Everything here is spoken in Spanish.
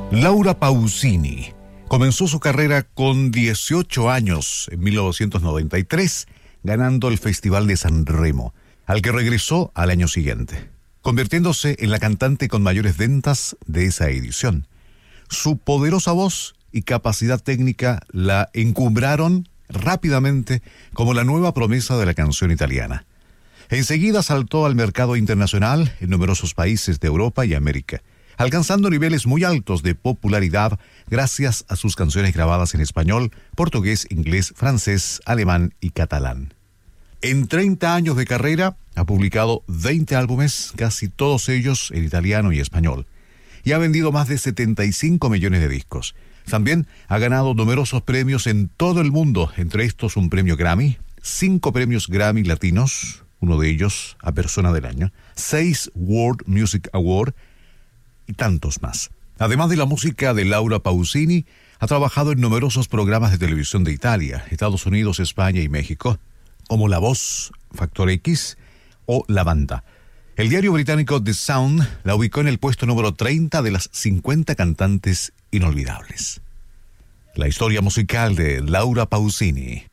Laura Pausini comenzó su carrera con 18 años en 1993, ganando el Festival de San Remo, al que regresó al año siguiente, convirtiéndose en la cantante con mayores ventas de esa edición. Su poderosa voz y capacidad técnica la encumbraron rápidamente como la nueva promesa de la canción italiana. Enseguida saltó al mercado internacional en numerosos países de Europa y América, alcanzando niveles muy altos de popularidad gracias a sus canciones grabadas en español, portugués, inglés, francés, alemán y catalán. En 30 años de carrera ha publicado 20 álbumes, casi todos ellos en italiano y español, y ha vendido más de 75 millones de discos. También ha ganado numerosos premios en todo el mundo, entre estos un premio Grammy, 5 premios Grammy latinos, uno de ellos a Persona del Año, 6 World Music Award y tantos más. Además de la música de Laura Pausini, ha trabajado en numerosos programas de televisión de Italia, Estados Unidos, España y México, como La Voz, Factor X o La Banda. El diario británico The Sound la ubicó en el puesto número 30 de las 50 cantantes inolvidables. La historia musical de Laura Pausini.